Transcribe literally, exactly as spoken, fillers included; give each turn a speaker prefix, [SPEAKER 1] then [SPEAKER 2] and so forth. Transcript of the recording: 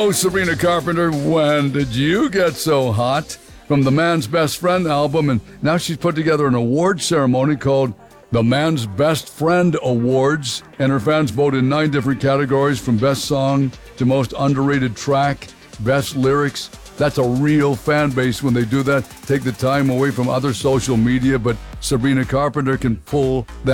[SPEAKER 1] Oh, Sabrina Carpenter, when did you get so hot? From the Man's Best Friend album, and now she's put together an award ceremony called the Man's Best Friend Awards, and her fans vote in nine different categories, from best song to most underrated track, best lyrics. That's a real fan base when they do that. Take the time away from other social media, but Sabrina Carpenter can pull that